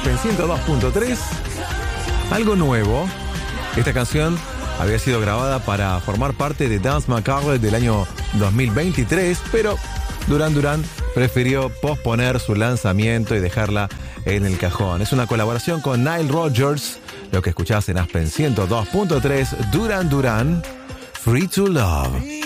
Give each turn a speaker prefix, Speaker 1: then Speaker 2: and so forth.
Speaker 1: Aspen 102.3. Algo nuevo. Esta canción había sido grabada para formar parte de Dance Macabre del año 2023, pero Duran Duran prefirió posponer su lanzamiento y dejarla en el cajón. Es una colaboración con Nile Rodgers, lo que escuchás en Aspen 102.3, Duran Duran, Free to Love.